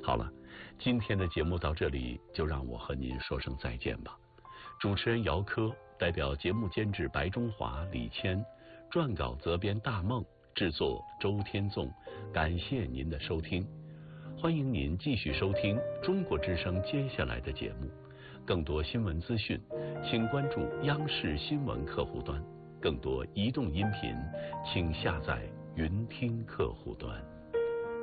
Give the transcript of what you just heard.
好了，今天的节目到这里就让我和您说声再见吧。主持人姚科代表节目监制白中华、李谦，撰稿责编大梦，制作周天纵，感谢您的收听。欢迎您继续收听中国之声接下来的节目。更多新闻资讯，请关注央视新闻客户端。更多移动音频，请下载云听客户端。